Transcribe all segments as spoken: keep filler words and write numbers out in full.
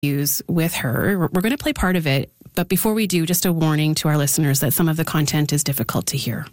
use with her. We're going to play part of it, but before we do, just a warning to our listeners that some of the content is difficult to hear.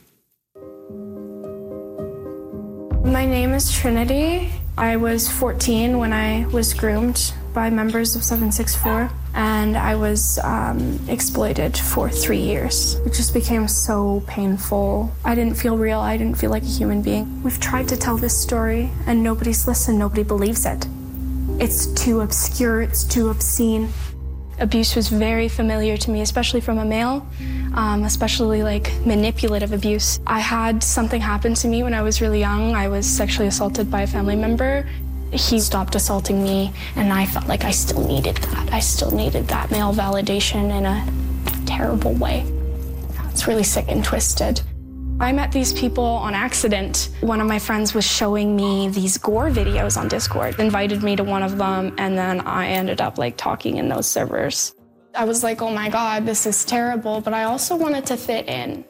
My name is Trinity. I was fourteen when I was groomed by members of seven six four, and I was um, exploited for three years. It just became so painful. I didn't feel real. I didn't feel like a human being. We've tried to tell this story, and nobody's listened. Nobody believes it. It's too obscure. It's too obscene. Abuse was very familiar to me, especially from a male, um, especially like manipulative abuse. I had something happen to me when I was really young. I was sexually assaulted by a family member. He stopped assaulting me, and I felt like I still needed that. I still needed that male validation in a terrible way. It's really sick and twisted. I met these people on accident. One of my friends was showing me these gore videos on Discord, invited me to one of them, and then I ended up like talking in those servers. I was like, oh my God, this is terrible, but I also wanted to fit in.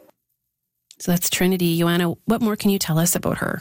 So that's Trinity. Joanna, what more can you tell us about her?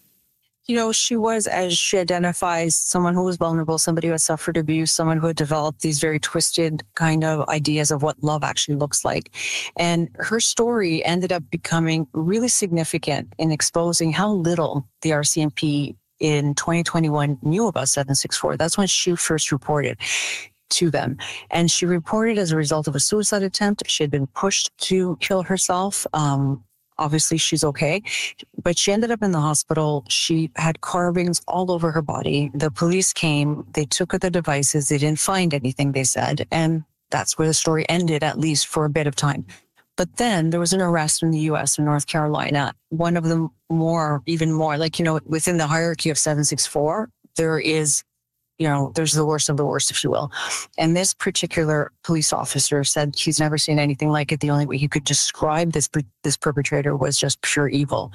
You know, she was, as she identifies, someone who was vulnerable, somebody who had suffered abuse, someone who had developed these very twisted kind of ideas of what love actually looks like. And her story ended up becoming really significant in exposing how little the R C M P in twenty twenty-one knew about seven six four. That's when she first reported to them. And she reported as a result of a suicide attempt. She had been pushed to kill herself. Um, Obviously, she's okay, but she ended up in the hospital. She had carvings all over her body. The police came, they took her the devices, they didn't find anything, they said, and that's where the story ended, at least for a bit of time. But then there was an arrest in the U S in North Carolina. One of the more, even more, like, you know, within the hierarchy of seven six four, there is, you know, there's the worst of the worst, if you will. And this particular police officer said he's never seen anything like it. The only way he could describe this this perpetrator was just pure evil.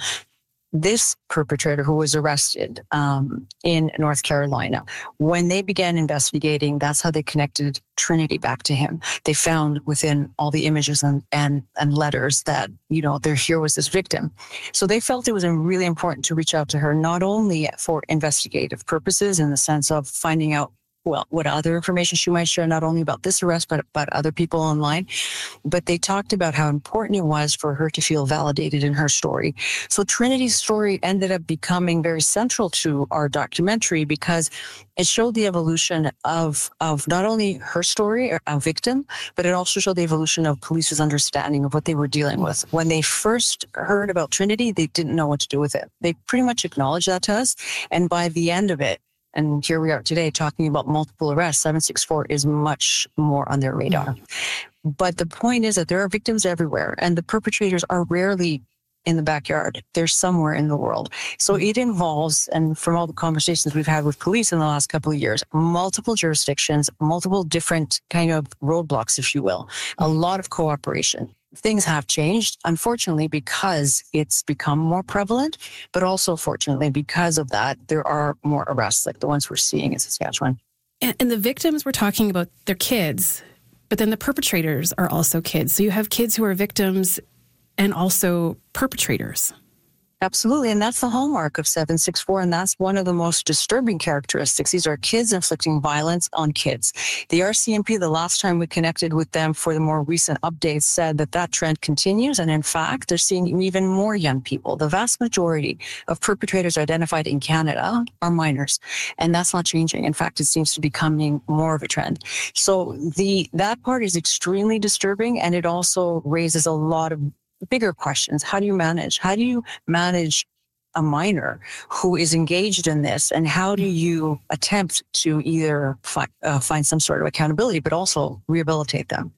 This perpetrator, who was arrested um, in North Carolina, when they began investigating, that's how they connected Trinity back to him. They found within all the images and, and, and letters that, you know, there here was this victim. So they felt it was really important to reach out to her, not only for investigative purposes in the sense of finding out, well, what other information she might share, not only about this arrest, but about other people online. But they talked about how important it was for her to feel validated in her story. So Trinity's story ended up becoming very central to our documentary because it showed the evolution of, of not only her story, a victim, but it also showed the evolution of police's understanding of what they were dealing with. When they first heard about Trinity, they didn't know what to do with it. They pretty much acknowledged that to us. And by the end of it, and here we are today talking about multiple arrests, seven six four is much more on their radar. But the point is that there are victims everywhere, and the perpetrators are rarely in the backyard. They're somewhere in the world. So it involves, and from all the conversations we've had with police in the last couple of years, multiple jurisdictions, multiple different kind of roadblocks, if you will, a lot of cooperation. Things have changed, unfortunately, because it's become more prevalent, but also, fortunately, because of that, there are more arrests like the ones we're seeing in Saskatchewan. And, and the victims, we're talking about their kids, but then the perpetrators are also kids. So you have kids who are victims and also perpetrators. Absolutely. And that's the hallmark of seven six four. And that's one of the most disturbing characteristics. These are kids inflicting violence on kids. The R C M P, the last time we connected with them for the more recent updates, said that that trend continues. And in fact, they're seeing even more young people. The vast majority of perpetrators identified in Canada are minors. And that's not changing. In fact, it seems to be becoming more of a trend. So the that part is extremely disturbing. And it also raises a lot of bigger questions. How do you manage? How do you manage a minor who is engaged in this? And how do you attempt to either fi- uh, find some sort of accountability, but also rehabilitate them?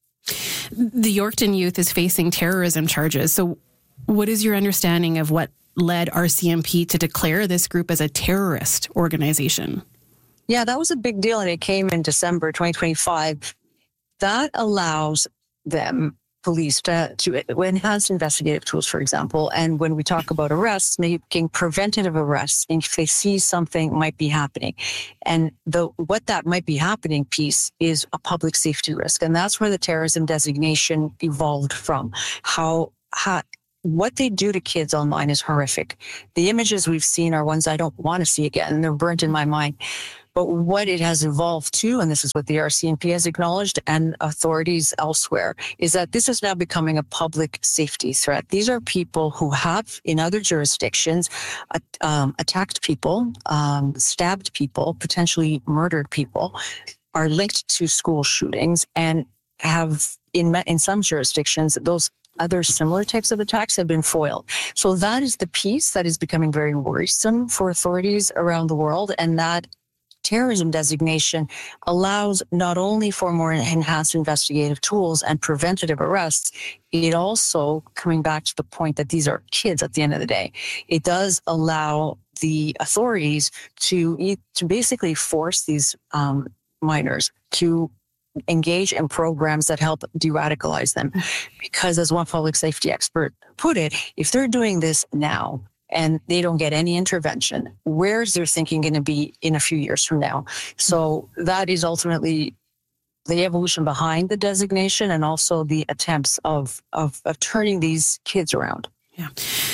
The Yorkton youth is facing terrorism charges. So what is your understanding of what led R C M P to declare this group as a terrorist organization? Yeah, that was a big deal. And it came in December twenty twenty-five. That allows them police to, to enhance investigative tools, for example. And when we talk about arrests, making preventative arrests, if they see something might be happening. And the what that might be happening piece is a public safety risk. And that's where the terrorism designation evolved from. How, how what they do to kids online is horrific. The images we've seen are ones I don't want to see again. They're burnt in my mind. But what it has evolved to, and this is what the R C M P has acknowledged and authorities elsewhere, is that this is now becoming a public safety threat. These are people who have, in other jurisdictions, uh, um, attacked people, um, stabbed people, potentially murdered people, are linked to school shootings, and have, in, in some jurisdictions, those other similar types of attacks have been foiled. So that is the piece that is becoming very worrisome for authorities around the world, and that terrorism designation allows not only for more enhanced investigative tools and preventative arrests, it also, coming back to the point that these are kids at the end of the day, it does allow the authorities to, to basically force these um, minors to engage in programs that help de-radicalize them. Because as one public safety expert put it, if they're doing this now and they don't get any intervention, where's their thinking going to be in a few years from now? So that is ultimately the evolution behind the designation, and also the attempts of, of, of turning these kids around. Yeah.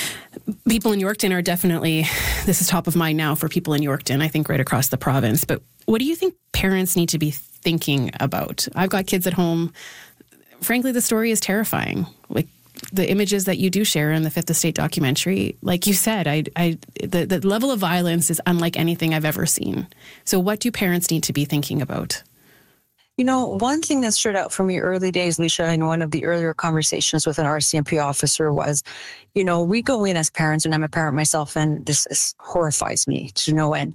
People in Yorkton are definitely, this is top of mind now for people in Yorkton, I think right across the province. But what do you think parents need to be thinking about? I've got kids at home. Frankly, the story is terrifying. Like the images that you do share in the Fifth Estate documentary, like you said, I, I, the, the level of violence is unlike anything I've ever seen. So what do parents need to be thinking about? You know, one thing that stood out for me early days, Leisha, in one of the earlier conversations with an R C M P officer was, you know, we go in as parents, and I'm a parent myself, and this is, horrifies me to no end.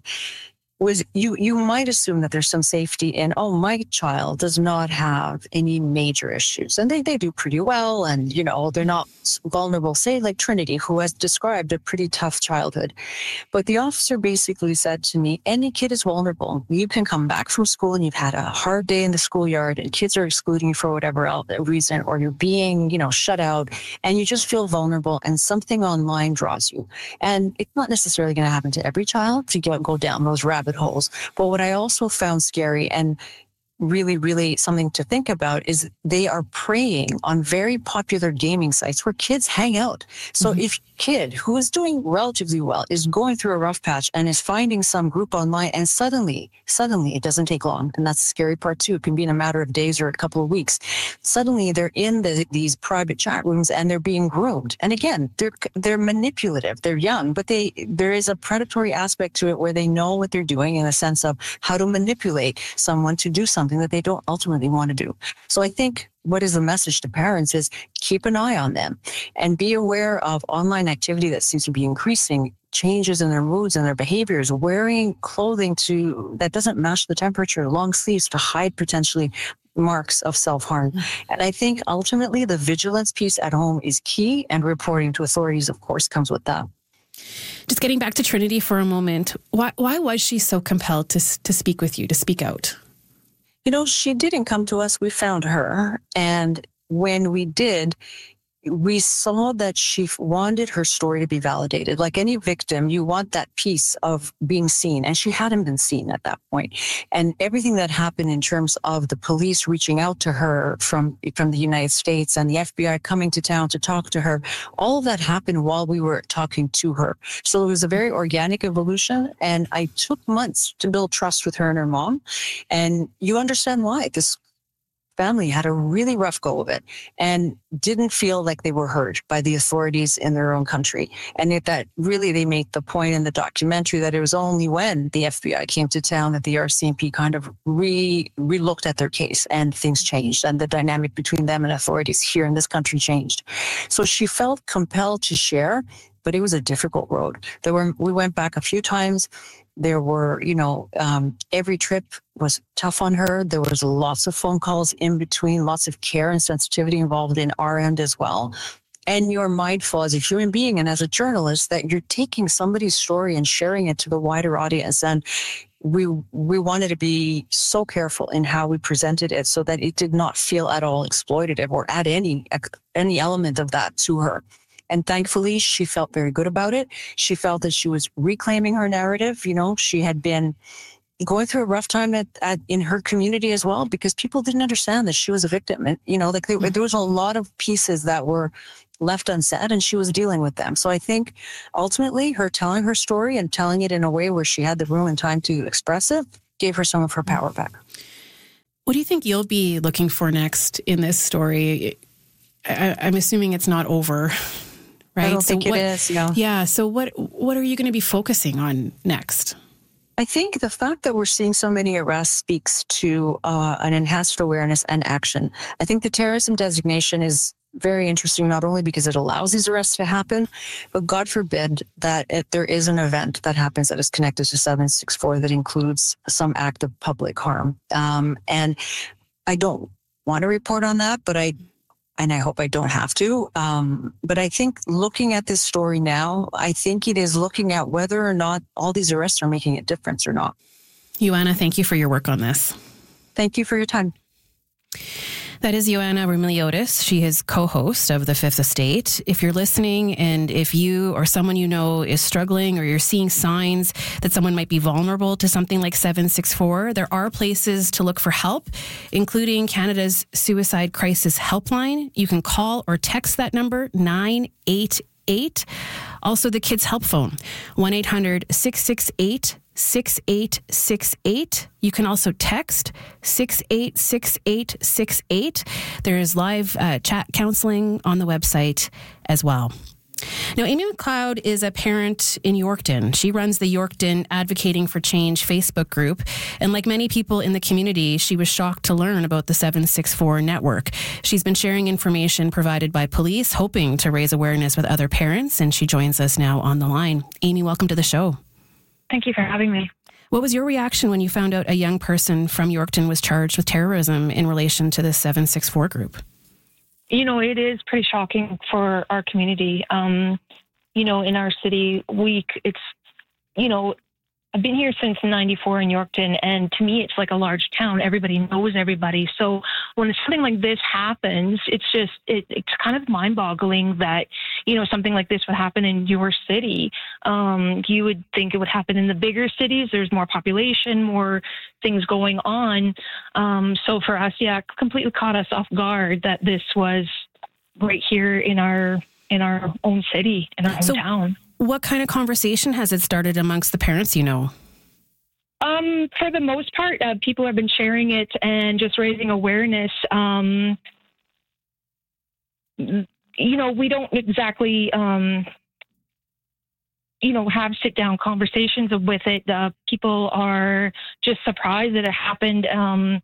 Was you you might assume that there's some safety in, oh, my child does not have any major issues, and they, they do pretty well, and, you know, they're not vulnerable, say like Trinity, who has described a pretty tough childhood. But the officer basically said to me, any kid is vulnerable. You can come back from school and you've had a hard day in the schoolyard and kids are excluding you for whatever else reason, or you're being, you know, shut out, and you just feel vulnerable, and something online draws you. And it's not necessarily going to happen to every child to go, go down those rabbit holes. But what I also found scary, and really, really something to think about, is they are preying on very popular gaming sites where kids hang out. So mm-hmm. if a kid who is doing relatively well is going through a rough patch and is finding some group online, and suddenly, suddenly it doesn't take long. And that's the scary part too. It can be in a matter of days or a couple of weeks. Suddenly they're in the, these private chat rooms and they're being groomed. And again, they're, they're manipulative. They're young, but they, there is a predatory aspect to it where they know what they're doing, in a sense of how to manipulate someone to do something that they don't ultimately want to do. So I think what is the message to parents is keep an eye on them and be aware of online activity that seems to be increasing, changes in their moods and their behaviors, wearing clothing to that doesn't match the temperature, long sleeves to hide potentially marks of self-harm. Mm-hmm. And I think ultimately the vigilance piece at home is key, and reporting to authorities, of course, comes with that. Just getting back to Trinity for a moment, why why was she so compelled to to speak with you, to speak out? You know, she didn't come to us. We found her. And when we did, we saw that she wanted her story to be validated. Like any victim, you want that piece of being seen. And she hadn't been seen at that point. And everything that happened in terms of the police reaching out to her from, from the United States, and the F B I coming to town to talk to her, all of that happened while we were talking to her. So it was a very organic evolution. And I took months to build trust with her and her mom. And you understand why. This family had a really rough go of it and didn't feel like they were heard by the authorities in their own country. And yet that really, they made the point in the documentary that it was only when the F B I came to town that the R C M P kind of re, re-looked at their case, and things changed, and the dynamic between them and authorities here in this country changed. So she felt compelled to share, but it was a difficult road. There were, we went back a few times. There were, you know, um, every trip was tough on her. There was lots of phone calls in between, lots of care and sensitivity involved in our end as well. And you're mindful as a human being and as a journalist that you're taking somebody's story and sharing it to the wider audience. And we we wanted to be so careful in how we presented it so that it did not feel at all exploitative or add any any element of that to her. And thankfully, she felt very good about it. She felt that she was reclaiming her narrative. You know, she had been going through a rough time at, at in her community as well, because people didn't understand that she was a victim. And, you know, like there, there was a lot of pieces that were left unsaid, and she was dealing with them. So I think ultimately her telling her story and telling it in a way where she had the room and time to express it gave her some of her power back. What do you think you'll be looking for next in this story? I, I'm assuming it's not over, right? I don't so think what, it is, yeah. Yeah, so what what are you going to be focusing on next? I think the fact that we're seeing so many arrests speaks to uh, an enhanced awareness and action. I think the terrorism designation is very interesting, not only because it allows these arrests to happen, but God forbid that if there is an event that happens that is connected to seven six four that includes some act of public harm. Um, and I don't want to report on that, but I And I hope I don't have to. Um, but I think looking at this story now, I think it is looking at whether or not all these arrests are making a difference or not. Ioana, thank you for your work on this. Thank you for your time. That is Ioana Roumeliotis. She is co-host of The Fifth Estate. If you're listening and if you or someone you know is struggling or you're seeing signs that someone might be vulnerable to something like seven six four, there are places to look for help, including Canada's Suicide Crisis Helpline. You can call or text that number, nine eight eight. Also, the Kids Help Phone, one eight hundred six six eight six eight six eight. You can also text six eight six eight six eight. There is live uh, chat counseling on the website as well. Now, Amy McLeod is a parent in Yorkton. She runs the Yorkton Advocating for Change Facebook group. And like many people in the community, she was shocked to learn about the seven six four network. She's been sharing information provided by police, hoping to raise awareness with other parents. And she joins us now on the line. Amy, welcome to the show. Thank you for having me. What was your reaction when you found out a young person from Yorkton was charged with terrorism in relation to the seven six four group? You know, it is pretty shocking for our community. Um, you know, in our city, we, it's, you know, I've been here since ninety-four in Yorkton, and to me, it's like a large town. Everybody knows everybody. So when something like this happens, it's just, it, it's kind of mind-boggling that, you know, something like this would happen in your city. Um, you would think it would happen in the bigger cities. There's more population, more things going on. Um, so for us, yeah, it completely caught us off guard that this was right here in our in our own city, in our so hometown. What kind of conversation has it started amongst the parents you know? Um, for the most part, uh, people have been sharing it and just raising awareness. Um, you know, we don't exactly, um, you know, have sit-down conversations with it. Uh, people are just surprised that it happened. Um,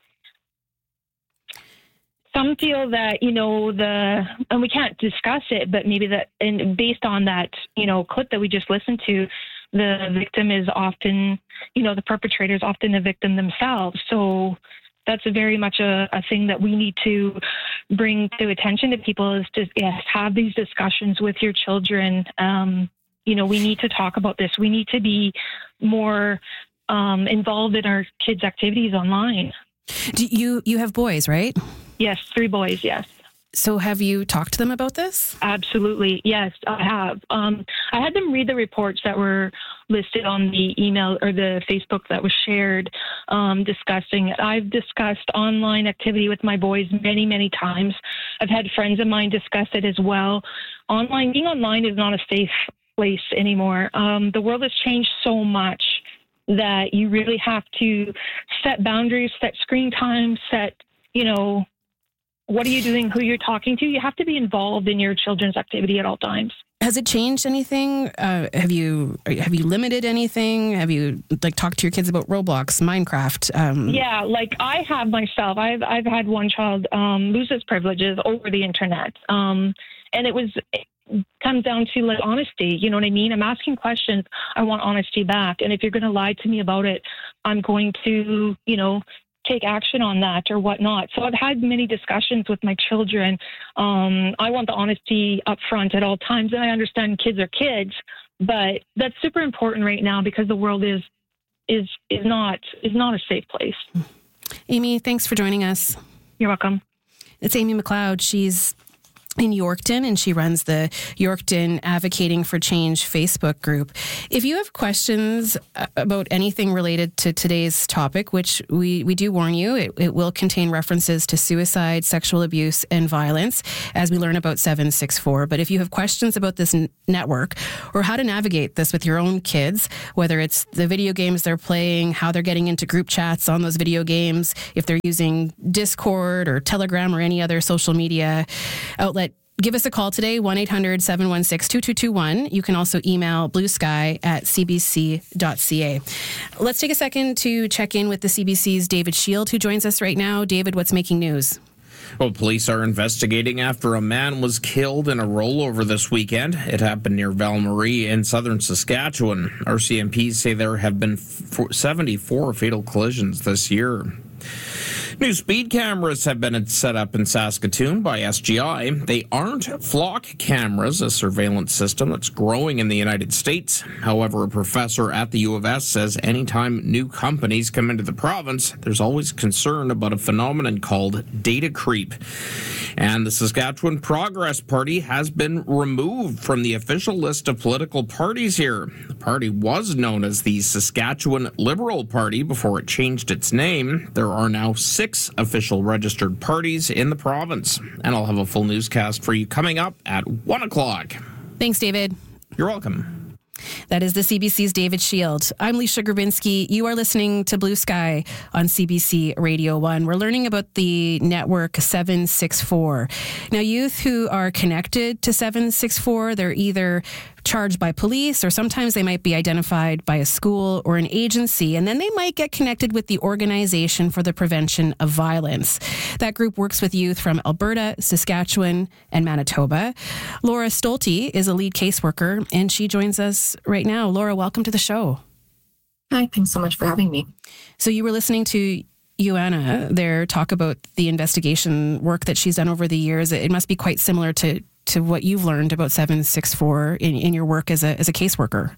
Some feel that, you know, the, and we can't discuss it, but maybe that, and based on that, you know, clip that we just listened to, the victim is often, you know, the perpetrator is often a victim themselves. So that's a very much a, a thing that we need to bring to attention to people is to yes, have these discussions with your children. Um, you know, we need to talk about this. We need to be more um, involved in our kids' activities online. Do you, you have boys, right? Yes, three boys, yes. So have you talked to them about this? Absolutely, yes, I have. Um, I had them read the reports that were listed on the email or the Facebook that was shared um, discussing it. I've discussed online activity with my boys many, many times. I've had friends of mine discuss it as well. Online, being online is not a safe place anymore. Um, the world has changed so much that you really have to set boundaries, set screen time, set, you know, what are you doing, who you're talking to. You have to be involved in your children's activity at all times. Has it changed anything? Uh, have you have you limited anything? Have you like talked to your kids about Roblox, Minecraft? Um... Yeah, like I have myself. I've I've had one child um, lose his privileges over the internet, um, and it was it comes down to like honesty. You know what I mean? I'm asking questions. I want honesty back, and if you're going to lie to me about it, I'm going to, you know, take action on that or whatnot. So I've had many discussions with my children. Um, I want the honesty up front at all times. And I understand kids are kids, but that's super important right now because the world is is is not is not a safe place. Amy, thanks for joining us. You're welcome. It's Amy McLeod. She's in Yorkton, and she runs the Yorkton Advocating for Change Facebook group. If you have questions about anything related to today's topic, which we, we do warn you, it, it will contain references to suicide, sexual abuse, and violence as we learn about seven six four. But if you have questions about this n- network or how to navigate this with your own kids, whether it's the video games they're playing, how they're getting into group chats on those video games, if they're using Discord or Telegram or any other social media outlet, give us a call today, one eight hundred seven one six two two two one. You can also email bluesky at c b c dot c a. Let's take a second to check in with the C B C's David Shield, who joins us right now. David, what's making news? Well, police are investigating after a man was killed in a rollover this weekend. It happened near Val-Marie in southern Saskatchewan. R C M Ps say there have been seventy-four fatal collisions this year. New speed cameras have been set up in Saskatoon by S G I. They aren't flock cameras, a surveillance system that's growing in the United States. However, a professor at the U of S says anytime new companies come into the province, there's always concern about a phenomenon called data creep. And the Saskatchewan Progress Party has been removed from the official list of political parties here. The party was known as the Saskatchewan Liberal Party before it changed its name. There are now six official registered parties in the province. And I'll have a full newscast for you coming up at one o'clock. Thanks, David. You're welcome. That is the C B C's David Shield. I'm Leisha Grabinski. You are listening to Blue Sky on C B C Radio one. We're learning about the network seven six four. Now, youth who are connected to seven six four, they're either charged by police, or sometimes they might be identified by a school or an agency, and then they might get connected with the Organization for the Prevention of Violence. That group works with youth from Alberta, Saskatchewan, and Manitoba. Laura Stolte is a lead caseworker, and she joins us right now. Laura, welcome to the show. Hi, thanks so much for having me. So you were listening to Ioana there talk about the investigation work that she's done over the years. It must be quite similar to to what you've learned about seven six four in, in your work as a as a caseworker.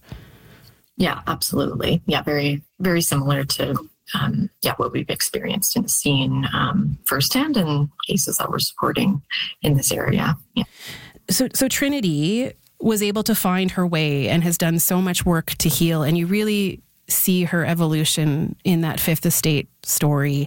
Yeah, absolutely. Yeah, very, very similar to um, yeah what we've experienced and seen um, firsthand in cases that we're supporting in this area. Yeah. So, so Trinity was able to find her way and has done so much work to heal, and you really see her evolution in that Fifth Estate story.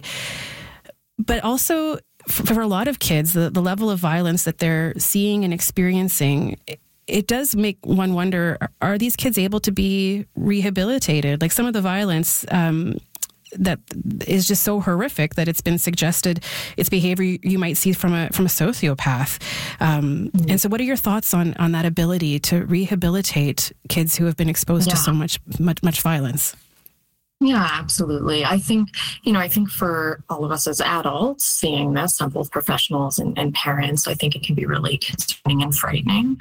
But also, for a lot of kids, the, the level of violence that they're seeing and experiencing, it, it does make one wonder, are these kids able to be rehabilitated? Like, some of the violence um, that is just so horrific that it's been suggested it's behavior you might see from a from a sociopath. Um, mm-hmm. And so what are your thoughts on, on that ability to rehabilitate kids who have been exposed yeah. to so much, much, much violence? Yeah, absolutely. I think, you know, I think for all of us as adults seeing this, on both professionals and, and parents, I think it can be really concerning and frightening.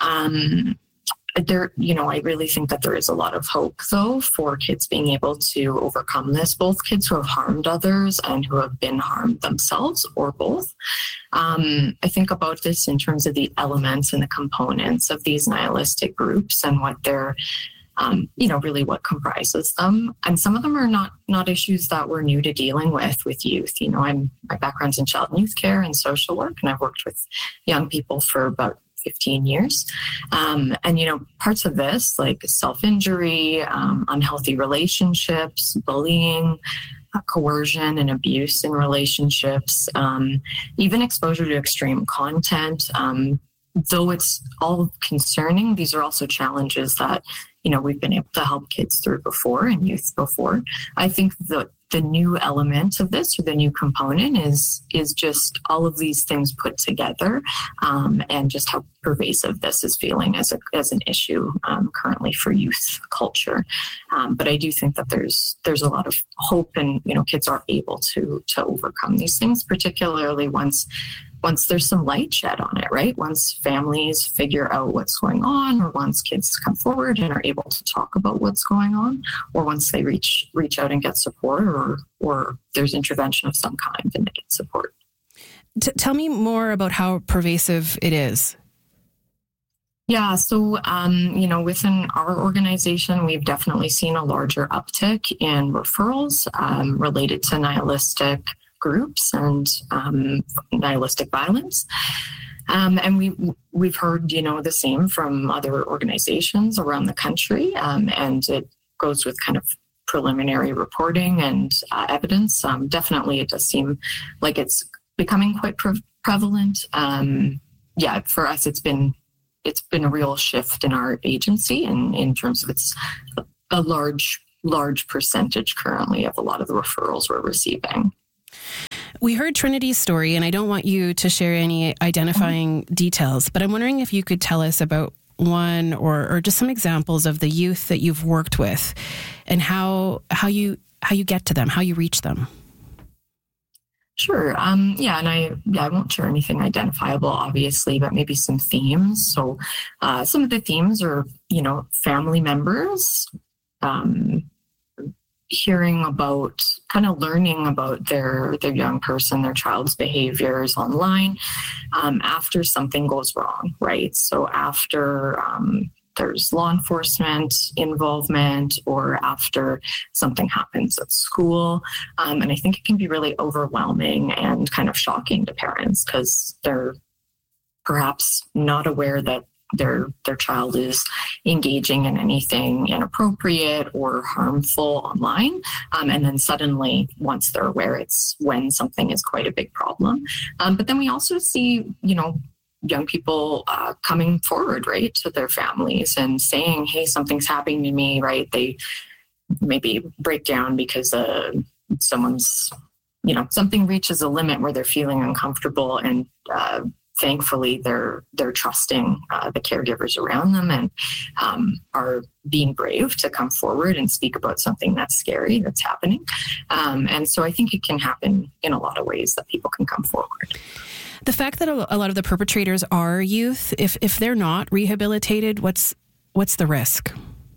Um, there, you know, I really think that there is a lot of hope, though, for kids being able to overcome this, both kids who have harmed others and who have been harmed themselves, or both. Um, I think about this in terms of the elements and the components of these nihilistic groups and what they're Um, you know, really what comprises them. And some of them are not not issues that we're new to dealing with with youth. You know, I'm my background's in child and youth care and social work, and I've worked with young people for about fifteen years. Um, and, you know, parts of this, like self-injury, um, unhealthy relationships, bullying, uh, coercion and abuse in relationships, um, even exposure to extreme content, um, though it's all concerning, these are also challenges that, you know, we've been able to help kids through before and youth before. I think the the new element of this, or the new component, is is just all of these things put together, um, and just how pervasive this is feeling as a as an issue um, currently for youth culture. Um, but I do think that there's there's a lot of hope, and you know, kids are able to to overcome these things, particularly once. Once there's some light shed on it, right? Once families figure out what's going on, or once kids come forward and are able to talk about what's going on, or once they reach reach out and get support, or or there's intervention of some kind and they get support. T- tell me more about how pervasive it is. Yeah, so, um, you know, within our organization, we've definitely seen a larger uptick in referrals um, related to nihilistic groups and um, nihilistic violence. Um, and we, we've heard, you know, the same from other organizations around the country. Um, and it goes with kind of preliminary reporting and uh, evidence. Um, definitely, it does seem like it's becoming quite pre- prevalent. Um, yeah, for us, it's been it's been a real shift in our agency, and in terms of it's a, a large, large percentage currently of a lot of the referrals we're receiving. We heard Trinity's story, and I don't want you to share any identifying mm-hmm. details, but I'm wondering if you could tell us about one or, or just some examples of the youth that you've worked with and how how you how you get to them, how you reach them. Sure. Um, yeah, and I yeah, I won't share anything identifiable, obviously, but maybe some themes. So uh, some of the themes are, you know, family members, um, hearing about, kind of learning about their their young person, their child's behaviors online um, after something goes wrong, right? So after um, there's law enforcement involvement or after something happens at school. Um, and I think it can be really overwhelming and kind of shocking to parents because they're perhaps not aware that their their child is engaging in anything inappropriate or harmful online. Um, and then suddenly, once they're aware, it's when something is quite a big problem. Um, but then we also see, you know, young people uh, coming forward, right, to their families and saying, hey, something's happening to me, right? They maybe break down because uh, someone's, you know, something reaches a limit where they're feeling uncomfortable, and uh, thankfully they're they're trusting uh, the caregivers around them and um, are being brave to come forward and speak about something that's scary that's happening. Um, and so I think it can happen in a lot of ways that people can come forward. The fact that a lot of the perpetrators are youth, if if they're not rehabilitated, what's what's the risk?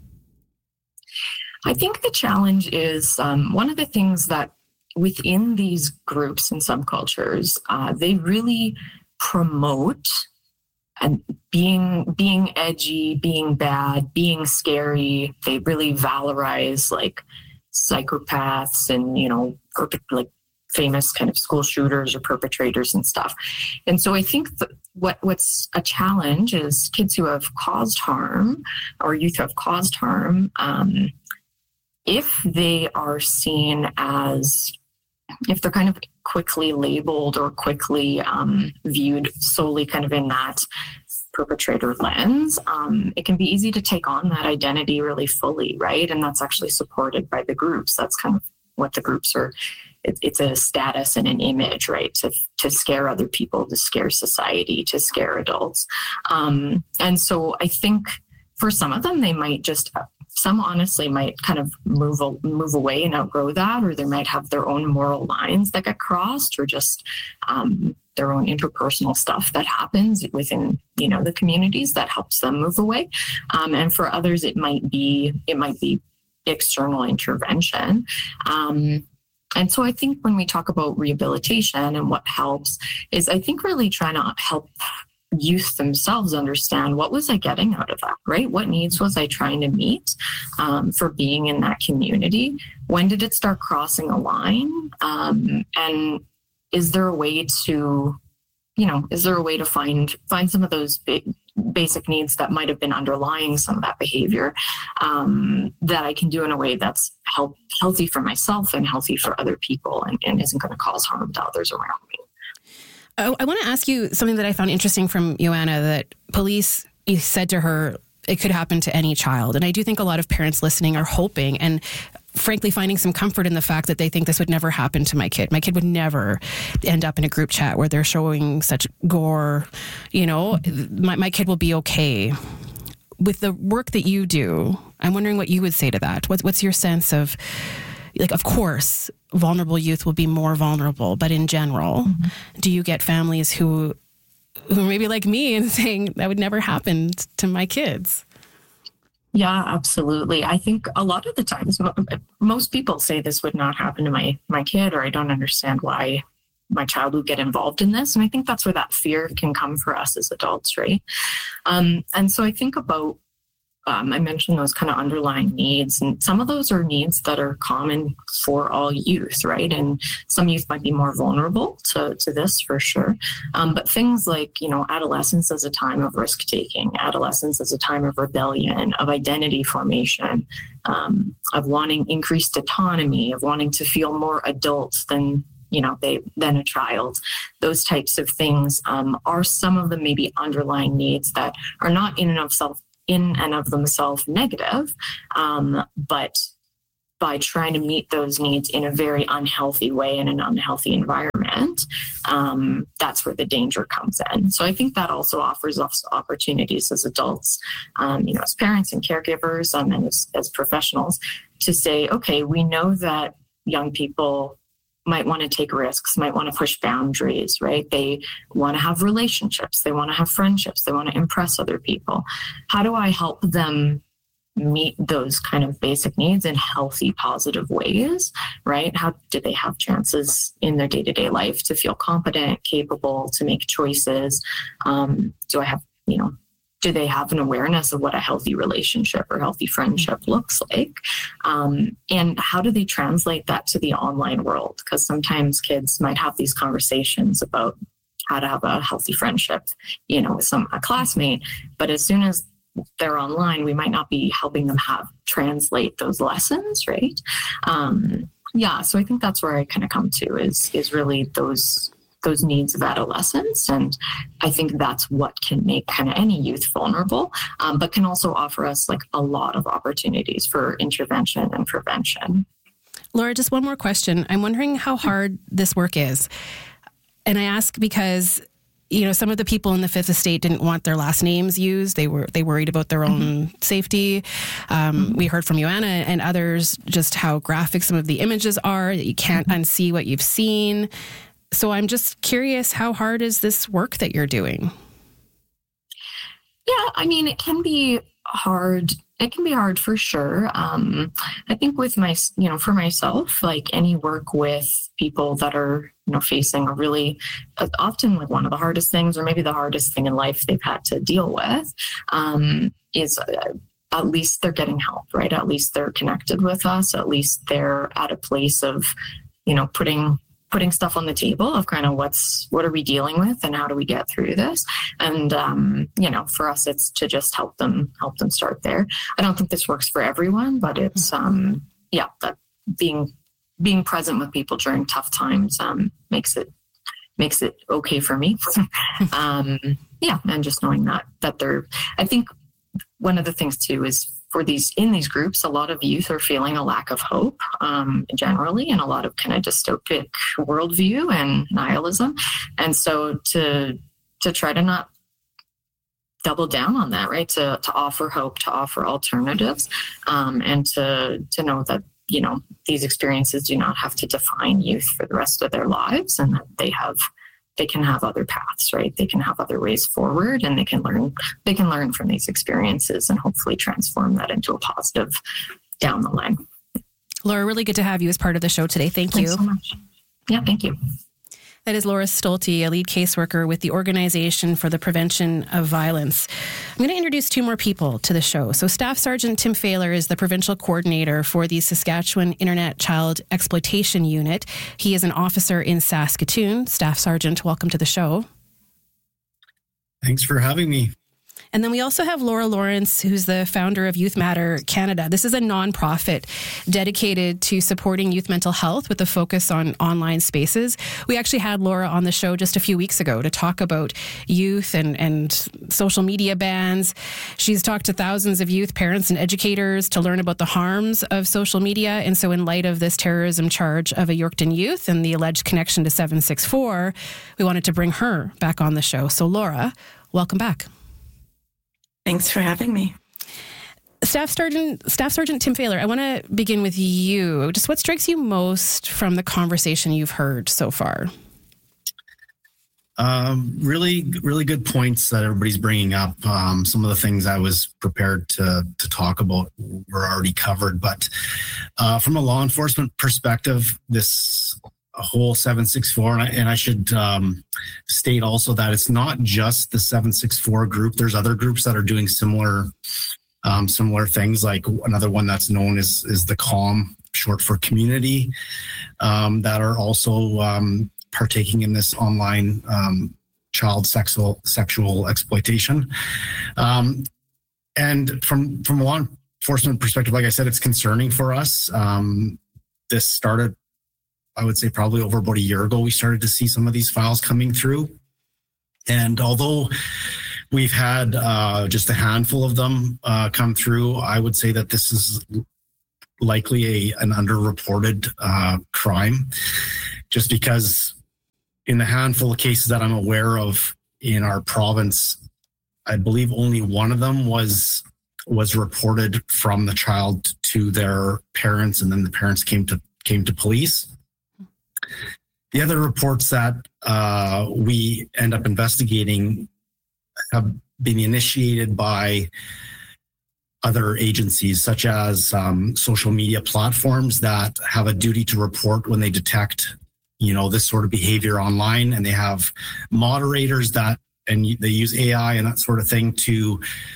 I think the challenge is um, one of the things that within these groups and subcultures, uh, they really promote and being being edgy, being bad, being scary. They really valorize like psychopaths and, you know, perfect, like famous kind of school shooters or perpetrators and stuff. And so I think that what what's a challenge is kids who have caused harm or youth who have caused harm, um, if they are seen as, if they're kind of quickly labeled or quickly um, viewed solely kind of in that perpetrator lens, um, it can be easy to take on that identity really fully, right? And that's actually supported by the groups. That's kind of what the groups are. It, it's a status and an image, right? To to scare other people, to scare society, to scare adults. Um, and so I think for some of them, they might just, some honestly might kind of move move away and outgrow that, or they might have their own moral lines that get crossed, or just um, their own interpersonal stuff that happens within, you know, the communities that helps them move away. Um, and for others, it might be it might be external intervention. Um, and so I think when we talk about rehabilitation and what helps is I think really trying to help youth themselves understand, what was I getting out of that, right? What needs was I trying to meet um, for being in that community? When did it start crossing a line? Um, and is there a way to, you know, is there a way to find find some of those big, basic needs that might have been underlying some of that behavior um, that I can do in a way that's help, healthy for myself and healthy for other people, and, and isn't going to cause harm to others around me. I, I want to ask you something that I found interesting from Joanna, that police, you said to her, it could happen to any child. And I do think a lot of parents listening are hoping and frankly finding some comfort in the fact that they think this would never happen to my kid. My kid would never end up in a group chat where they're showing such gore. You know, my, my kid will be okay. With the work that you do, I'm wondering what you would say to that. What, what's your sense of, like, of course, vulnerable youth will be more vulnerable, but in general, mm-hmm. do you get families who who maybe like me and saying that would never happen to my kids? Yeah, absolutely. I think a lot of the times, most people say this would not happen to my my kid, or I don't understand why my child would get involved in this. And I think that's where that fear can come for us as adults, right? Um, and so I think about um, I mentioned those kind of underlying needs, and some of those are needs that are common for all youth, right? And some youth might be more vulnerable to, to this for sure. Um, but things like, you know, adolescence as a time of risk taking, adolescence as a time of rebellion, of identity formation, um, of wanting increased autonomy, of wanting to feel more adults than you know, they than a child. Those types of things um, are some of the maybe underlying needs that are not in and of self in and of themselves negative, um, but by trying to meet those needs in a very unhealthy way in an unhealthy environment, um, that's where the danger comes in. So I think that also offers us opportunities as adults, um, you know, as parents and caregivers, um, and as, as professionals, to say, okay, we know that young people might want to take risks, might want to push boundaries, right? They want to have relationships. They want to have friendships. They want to impress other people. How do I help them meet those kind of basic needs in healthy, positive ways, right? How do they have chances in their day-to-day life to feel competent, capable, to make choices? Um, do I have, you know, do they have an awareness of what a healthy relationship or healthy friendship looks like? Um, and how do they translate that to the online world? Because sometimes kids might have these conversations about how to have a healthy friendship, you know, with some a classmate. But as soon as they're online, we might not be helping them have translate those lessons, right? Um, yeah, so I think that's where I kind of come to is is really those those needs of adolescence. And I think that's what can make kind of any youth vulnerable, um, but can also offer us like a lot of opportunities for intervention and prevention. Laura, just one more question. I'm wondering how hard this work is. And I ask because, you know, some of the people in the Fifth Estate didn't want their last names used. They were they worried about their own mm-hmm. safety. Um, mm-hmm. We heard from you, Anna, and others, just how graphic some of the images are, that you can't mm-hmm. unsee what you've seen. So I'm just curious, how hard is this work that you're doing? Yeah, I mean, it can be hard. It can be hard for sure. Um, I think with my, you know, for myself, like any work with people that are, you know, facing a really, uh, often like one of the hardest things, or maybe the hardest thing in life they've had to deal with, um, is uh, at least they're getting help, right? At least they're connected with us. At least they're at a place of, you know, putting putting stuff on the table of kind of what's, what are we dealing with and how do we get through this? And, um, you know, for us, it's to just help them, help them start there. I don't think this works for everyone, but it's, um, yeah, that being, being present with people during tough times, um, makes it, makes it okay for me. um, yeah. And just knowing that, that they're, I think one of the things too is, for these in these groups, a lot of youth are feeling a lack of hope um, generally, and a lot of kind of dystopic worldview and nihilism. And so to to try to not double down on that, right? To to offer hope, to offer alternatives, um, and to to know that, you know, these experiences do not have to define youth for the rest of their lives, and that they have. They can have other paths, right? They can have other ways forward, and they can learn, they can learn from these experiences and hopefully transform that into a positive down the line. Laura, really good to have you as part of the show today. Thank Thanks you. so much. Yeah, thank you. That is Laura Stolte, a lead caseworker with the Organization for the Prevention of Violence. I'm going to introduce two more people to the show. So Staff Sergeant Tim Failer is the provincial coordinator for the Saskatchewan Internet Child Exploitation Unit. He is an officer in Saskatoon. Staff Sergeant, welcome to the show. Thanks for having me. And then we also have Laura Lawrence, who's the founder of Youth Matter Canada. This is a nonprofit dedicated to supporting youth mental health with a focus on online spaces. We actually had Laura on the show just a few weeks ago to talk about youth and, and social media bans. She's talked to thousands of youth, parents, and educators to learn about the harms of social media. And so in light of this terrorism charge of a Yorkton youth and the alleged connection to seven six four, we wanted to bring her back on the show. So Laura, welcome back. Thanks for having me. Staff Sergeant, Staff Sergeant Tim Failer, I want to begin with you. Just what strikes you most from the conversation you've heard so far? Um, really, really good points that everybody's bringing up. Um, some of the things I was prepared to to talk about were already covered. But uh, from a law enforcement perspective, this whole seven six four, and I, and I should um, state also that it's not just the seven six four group. There's other groups that are doing similar um, similar things. Like another one that's known is is the CALM, short for community, um, that are also um, partaking in this online um, child sexual sexual exploitation. Um, and from from a law enforcement perspective, like I said, it's concerning for us. Um, this started, I would say, probably over about a year ago. We started to see some of these files coming through. And although we've had uh, just a handful of them uh, come through, I would say that this is likely a an underreported uh, crime, just because in the handful of cases that I'm aware of in our province, I believe only one of them was was reported from the child to their parents, and then the parents came to came to police. The other reports that uh, we end up investigating have been initiated by other agencies, such as um, social media platforms that have a duty to report when they detect, you know, this sort of behavior online, and they have moderators that, and they use A I and that sort of thing to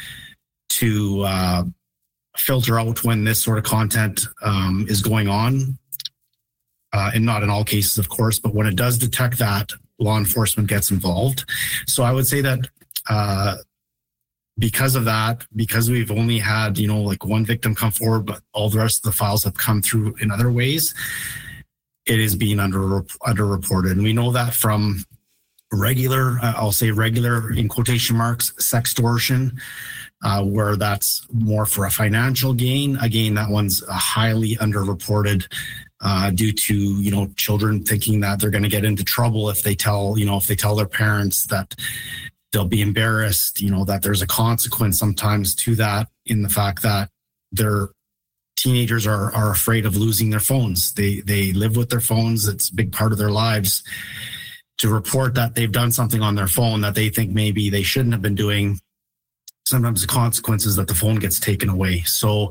to uh, filter out when this sort of content um, is going on. Uh, and not in all cases, of course, but when it does detect that, law enforcement gets involved. So I would say that uh, because of that, because we've only had, you know, like one victim come forward, but all the rest of the files have come through in other ways, it is being under underreported. And we know that from regular, uh, I'll say regular in quotation marks, sextortion, uh, where that's more for a financial gain. Again, that one's highly underreported uh, due to, you know, children thinking that they're going to get into trouble if they tell, you know, if they tell their parents, that they'll be embarrassed, you know, that there's a consequence sometimes to that, in the fact that their teenagers are are afraid of losing their phones. They they live with their phones. It's a big part of their lives. To report that they've done something on their phone that they think maybe they shouldn't have been doing, sometimes the consequence is that the phone gets taken away. So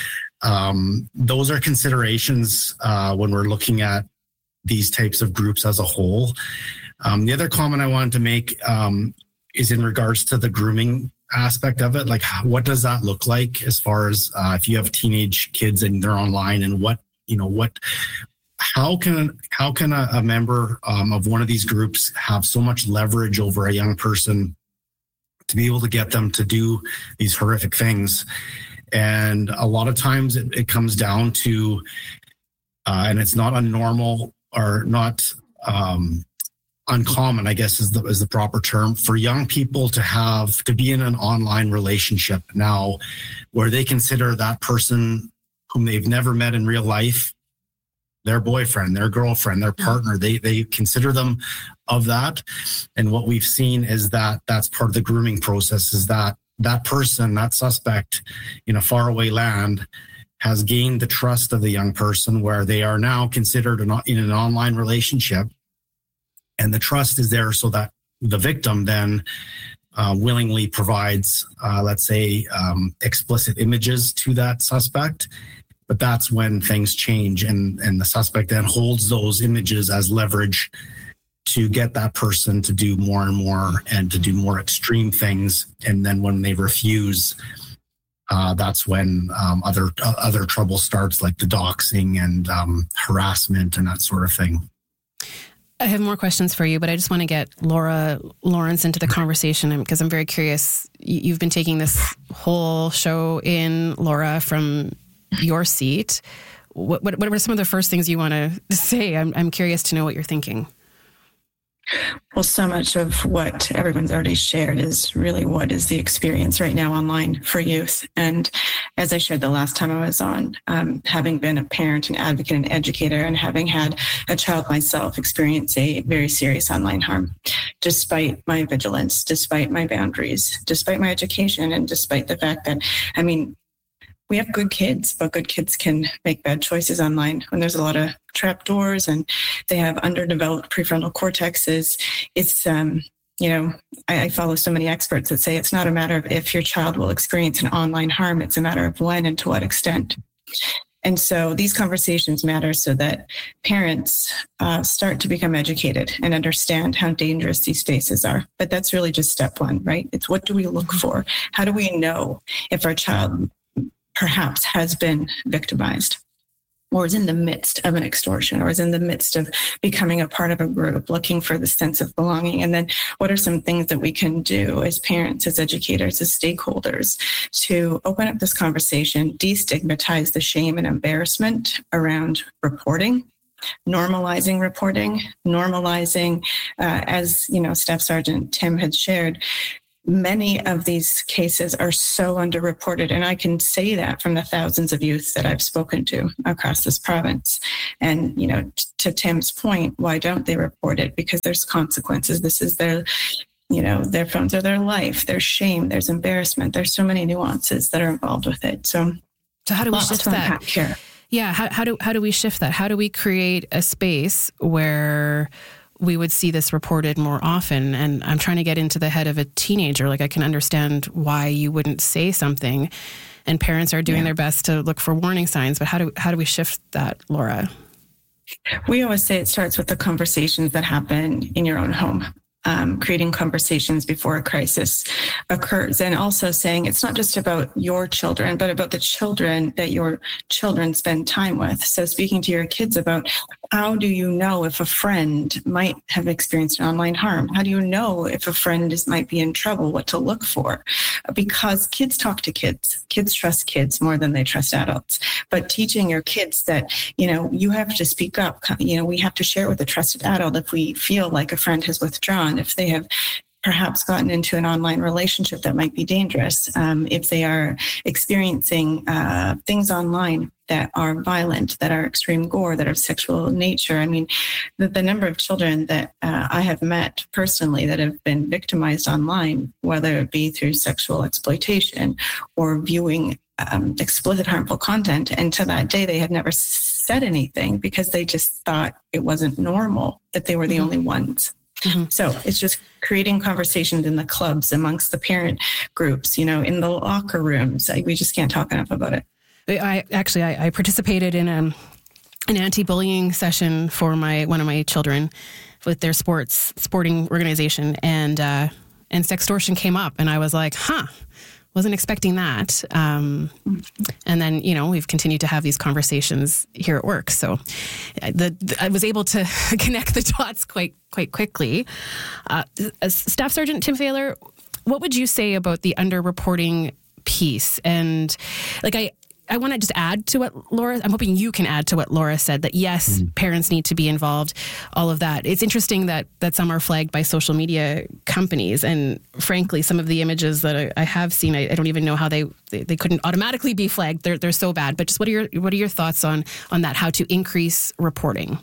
um, those are considerations uh, when we're looking at these types of groups as a whole. Um, the other comment I wanted to make um, is in regards to the grooming aspect of it. Like, what does that look like as far as uh, if you have teenage kids and they're online, and what, you know, what, how can, how can a, a member um, of one of these groups have so much leverage over a young person to be able to get them to do these horrific things? And a lot of times it, it comes down to, uh, and it's not unnormal or not, um, uncommon, I guess is the is the proper term, for young people to have to be in an online relationship now, where they consider that person whom they've never met in real life their boyfriend, their girlfriend, their partner. They they consider them of that. And what we've seen is that that's part of the grooming process, is that that person, that suspect in a faraway land, has gained the trust of the young person, where they are now considered in an online relationship. And the trust is there so that the victim then uh, willingly provides, uh, let's say, um, explicit images to that suspect. But that's when things change, and, and the suspect then holds those images as leverage to get that person to do more and more and to do more extreme things. And then when they refuse, uh, that's when um, other uh, other trouble starts, like the doxing and um, harassment and that sort of thing. I have more questions for you, but I just want to get Laura Lawrence into the conversation because I'm very curious. You've been taking this whole show in, Laura, from your seat. What, what, what are some of the first things you want to say? I'm, I'm curious to know what you're thinking. Well, so much of what everyone's already shared is really what is the experience right now online for youth. And as I shared the last time I was on, um, having been a parent, an advocate, an educator, and having had a child myself experience a very serious online harm, despite my vigilance, despite my boundaries, despite my education, and despite the fact that, I mean, we have good kids, but good kids can make bad choices online when there's a lot of trap doors and they have underdeveloped prefrontal cortexes. It's, um, you know, I, I follow so many experts that say it's not a matter of if your child will experience an online harm, it's a matter of when and to what extent. And so these conversations matter so that parents uh, start to become educated and understand how dangerous these spaces are. But that's really just step one, right? It's what do we look for? How do we know if our child perhaps has been victimized, or is in the midst of an extortion, or is in the midst of becoming a part of a group, looking for the sense of belonging? And then what are some things that we can do as parents, as educators, as stakeholders to open up this conversation, destigmatize the shame and embarrassment around reporting, normalizing reporting, normalizing, uh, as you know, Staff Sergeant Tim had shared, many of these cases are so underreported. And I can say that from the thousands of youth that I've spoken to across this province. And, you know, t- to Tim's point, why don't they report it? Because there's consequences. This is their, you know, their phones are their life. There's shame, there's embarrassment. There's so many nuances that are involved with it. So, so how do we shift that? Here. Yeah. How, how do, how do we shift that? How do we create a space where we would see this reported more often? And I'm trying to get into the head of a teenager. Like, I can understand why you wouldn't say something, and parents are doing yeah. their best to look for warning signs. But how do how do we shift that, Laura? We always say it starts with the conversations that happen in your own home. Um, creating conversations before a crisis occurs, and also saying it's not just about your children, but about the children that your children spend time with. So speaking to your kids about how do you know if a friend might have experienced online harm? How do you know if a friend is might be in trouble, what to look for? Because kids talk to kids. Kids trust kids more than they trust adults. But teaching your kids that, you know, you have to speak up. You know, we have to share with a trusted adult if we feel like a friend has withdrawn, if they have perhaps gotten into an online relationship that might be dangerous, um, if they are experiencing uh, things online that are violent, that are extreme gore, that are sexual in nature. I mean, the, the number of children that uh, I have met personally that have been victimized online, whether it be through sexual exploitation or viewing um, explicit harmful content, and to that day they had never said anything because they just thought it wasn't normal, that they were the mm-hmm. only ones. Mm-hmm. So it's just creating conversations in the clubs, amongst the parent groups, you know, in the locker rooms. I, we just can't talk enough about it. I actually, I, I participated in a, an anti-bullying session for my one of my children with their sports sporting organization, and uh, and sextortion came up, and I was like, huh. Wasn't expecting that. Um, and then, you know, we've continued to have these conversations here at work. So the, the, I was able to connect the dots quite, quite quickly. Uh, Staff Sergeant Tim Thaler, what would you say about the underreporting piece? And like, I, I want to just add to what Laura, I'm hoping you can add to what Laura said, that yes, mm. parents need to be involved, all of that. It's interesting that that some are flagged by social media companies. And frankly, some of the images that I, I have seen, I, I don't even know how they, they, they couldn't automatically be flagged. They're, they're so bad. But just what are your, what are your thoughts on, on that, how to increase reporting?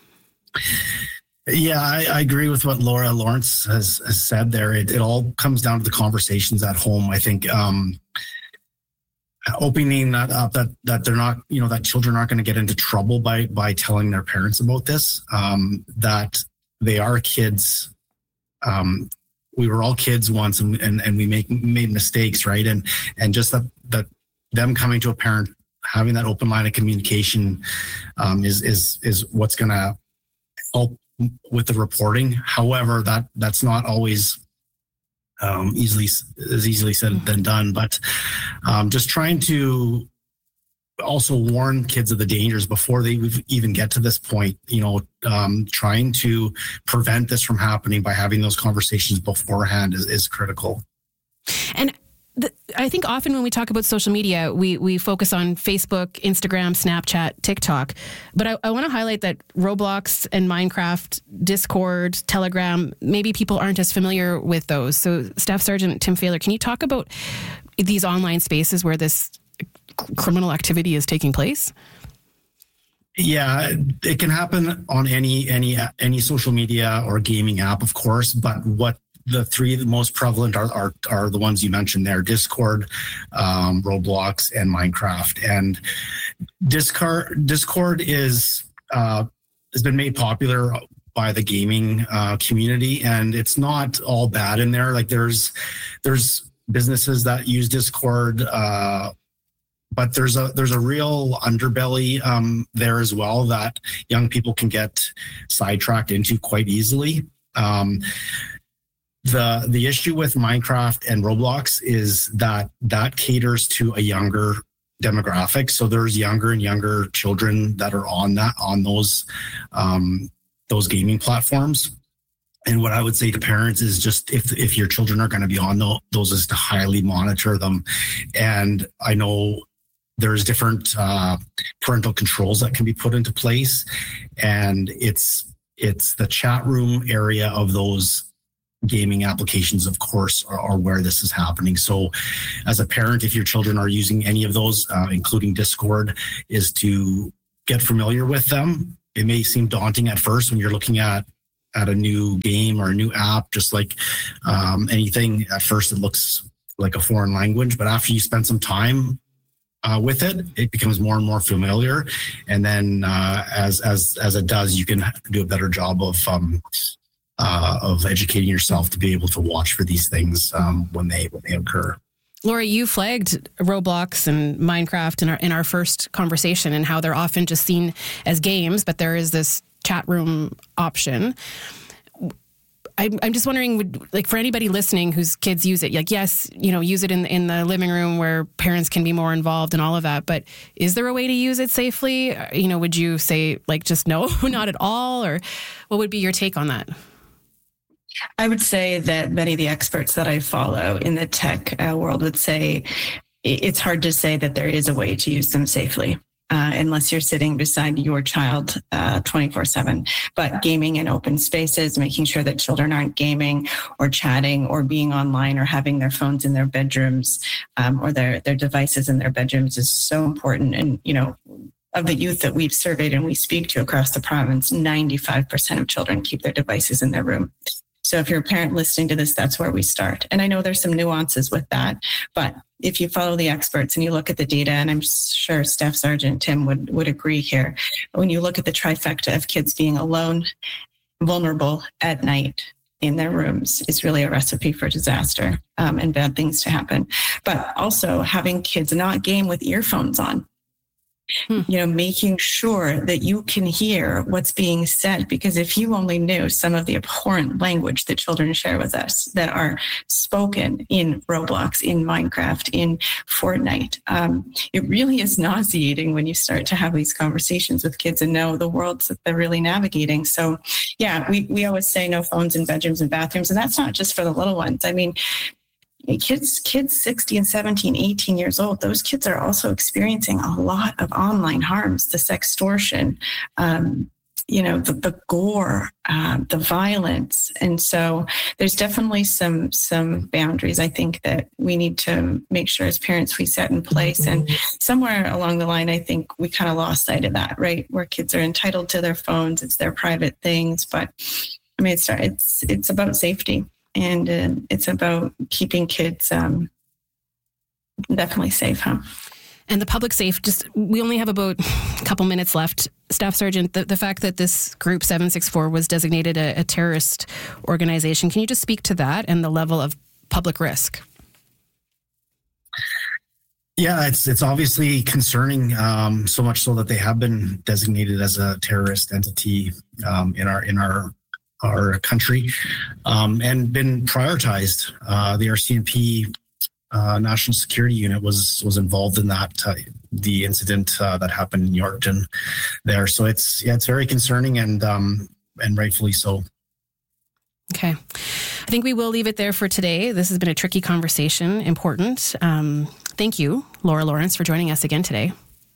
Yeah, I, I agree with what Laura Lawrence has, has said there. It, it all comes down to the conversations at home. I think, um, opening that up, that that they're not, you know, that children aren't going to get into trouble by by telling their parents about this, um, that they are kids. Um, we were all kids once, and and, and we make made mistakes, right? And and just that that them coming to a parent, having that open line of communication, um, is is is what's going to help with the reporting. However, that that's not always Um, easily is easily said than done, but um, just trying to also warn kids of the dangers before they even get to this point. You know, um, trying to prevent this from happening by having those conversations beforehand is, is critical. And the, I think often when we talk about social media, we we focus on Facebook, Instagram, Snapchat, TikTok. But I, I want to highlight that Roblox and Minecraft, Discord, Telegram, maybe people aren't as familiar with those. So Staff Sergeant Tim Thaler, can you talk about these online spaces where this criminal activity is taking place? Yeah, it can happen on any any any social media or gaming app, of course. But what the three most prevalent are, are are the ones you mentioned there: Discord, um, Roblox, and Minecraft. And Discord Discord is uh, has been made popular by the gaming uh, community, and it's not all bad in there. Like there's there's businesses that use Discord. Uh, but there's a there's a real underbelly um, there as well that young people can get sidetracked into quite easily. Um, the the issue with Minecraft and Roblox is that that caters to a younger demographic. So there's younger and younger children that are on that on those um, those gaming platforms. And what I would say to parents is just if if your children are going to be on those, is to highly monitor them. And I know there's different uh, parental controls that can be put into place, and it's it's the chat room area of those gaming applications, of course, are, are where this is happening. So as a parent, if your children are using any of those, uh, including Discord, is to get familiar with them. It may seem daunting at first when you're looking at at a new game or a new app, just like um, anything. At first, it looks like a foreign language, but after you spend some time uh, with it, it becomes more and more familiar. And then uh, as as as it does, you can do a better job of um, uh, of educating yourself to be able to watch for these things um, when they when they occur. Laura, you flagged Roblox and Minecraft in our in our first conversation, and how they're often just seen as games, but there is this chat room option. I'm, I'm just wondering, would, like for anybody listening whose kids use it, like, yes, you know, use it in, in the living room where parents can be more involved and all of that, but is there a way to use it safely? You know, would you say like, just no, not at all? Or what would be your take on that? I would say that many of the experts that I follow in the tech uh, world would say it's hard to say that there is a way to use them safely. Uh, unless you're sitting beside your child uh, twenty-four seven. But gaming in open spaces, making sure that children aren't gaming or chatting or being online or having their phones in their bedrooms um, or their, their devices in their bedrooms is so important. And, you know, of the youth that we've surveyed and we speak to across the province, ninety-five percent of children keep their devices in their room. So if you're a parent listening to this, that's where we start. And I know there's some nuances with that, but if you follow the experts and you look at the data, and I'm sure Staff Sergeant Tim would, would agree here, when you look at the trifecta of kids being alone, vulnerable at night in their rooms, is really a recipe for disaster um, and bad things to happen. But also having kids not game with earphones on. Hmm. You know, making sure that you can hear what's being said, because if you only knew some of the abhorrent language that children share with us that are spoken in Roblox, in Minecraft, in Fortnite, um, it really is nauseating when you start to have these conversations with kids and know the worlds that they're really navigating. So, yeah, we, we always say no phones in bedrooms and bathrooms, and that's not just for the little ones. I mean, Kids, kids sixteen, seventeen, eighteen years old, those kids are also experiencing a lot of online harms, the sextortion, um, you know, the, the gore, uh, the violence. And so there's definitely some some boundaries, I think, that we need to make sure as parents we set in place. And somewhere along the line, I think we kind of lost sight of that, right? Where kids are entitled to their phones, it's their private things. But I mean, it's it's, it's about safety. And uh, it's about keeping kids um, definitely safe, huh? And the public safe, just, we only have about a couple minutes left. Staff Sergeant, the, the fact that this group seven six four was designated a, a terrorist organization, can you just speak to that and the level of public risk? Yeah, it's it's obviously concerning, um, so much so that they have been designated as a terrorist entity um, in our in our our country, um, and been prioritized. Uh, the R C M P uh, National Security Unit was was involved in that, uh, the incident uh, that happened in Yorkton there. So it's yeah, it's very concerning, and um, and rightfully so. Okay. I think we will leave it there for today. This has been a tricky conversation, important. Um, thank you, Laura Lawrence, for joining us again today.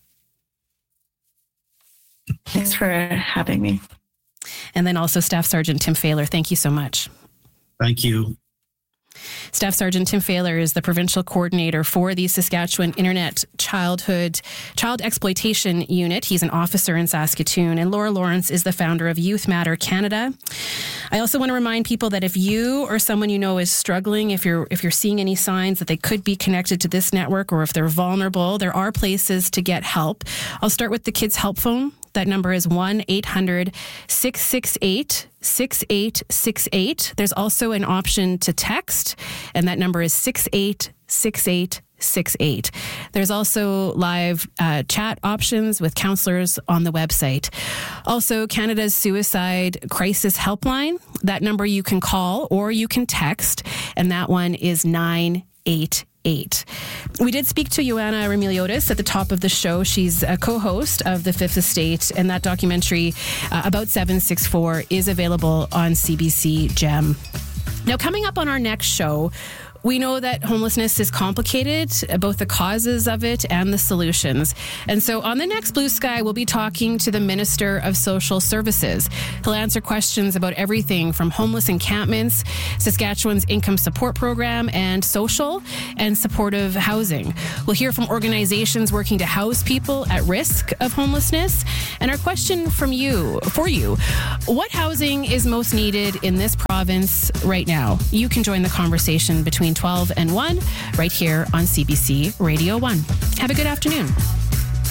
Thanks for having me. And then also Staff Sergeant Tim Fahler, thank you so much. Thank you. Staff Sergeant Tim Fahler is the provincial coordinator for the Saskatchewan Internet Childhood Child Exploitation Unit. He's an officer in Saskatoon. And Laura Lawrence is the founder of Youth Matter Canada. I also want to remind people that if you or someone you know is struggling, if you're if you're seeing any signs that they could be connected to this network, or if they're vulnerable, there are places to get help. I'll start with the Kids Help Phone. That number is one eight hundred six six eight six eight six eight. There's also an option to text, and that number is six eight six eight six eight. There's also live uh, chat options with counselors on the website. Also, Canada's Suicide Crisis Helpline. That number you can call or you can text, and that one is nine eight eight. We did speak to Ioana Remiliotis at the top of the show. She's a co-host of The Fifth Estate, and that documentary uh, about seven six four is available on C B C Gem. Now, coming up on our next show, we know that homelessness is complicated, both the causes of it and the solutions. And so on the next Blue Sky, we'll be talking to the Minister of Social Services. He'll answer questions about everything from homeless encampments, Saskatchewan's income support program, and social and supportive housing. We'll hear from organizations working to house people at risk of homelessness. And our question from you, for you, what housing is most needed in this province right now? You can join the conversation between twelve and one right here on C B C Radio one. Have a good afternoon.